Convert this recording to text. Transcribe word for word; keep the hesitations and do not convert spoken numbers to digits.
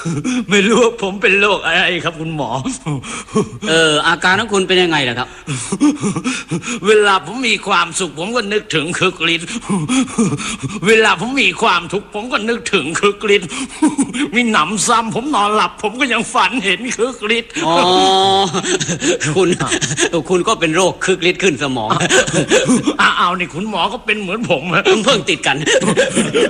ไม่รู้ว่าผมเป็นโรคอะไรครับคุณหมอเอออาการของคุณเป็นยังไงล่ะครับเวลาผมมีความสุขผมก็นึกถึงคึกฤทธิ์เวลาผมมีความทุกข์ผมก็นึกถึงคึกฤทธิ์มีหนำซ้ำผมนอนหลับผมก็ยังฝันเห็นคึกฤทธิ์อ๋อคุณคุณก็เป็นโรคคึกฤทธิ์ขึ้นสมองอ้าวนี่คุณหมอก็เป็นเหมือนผมเพิ่งติดกัน